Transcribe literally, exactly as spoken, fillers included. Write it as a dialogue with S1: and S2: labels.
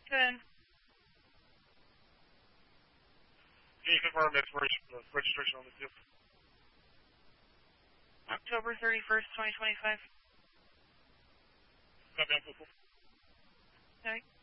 S1: Good.
S2: Can you confirm expiration, uh, registration on the tip?
S1: October thirty-first, twenty twenty-five.
S2: Copy, I'm full.
S1: Okay.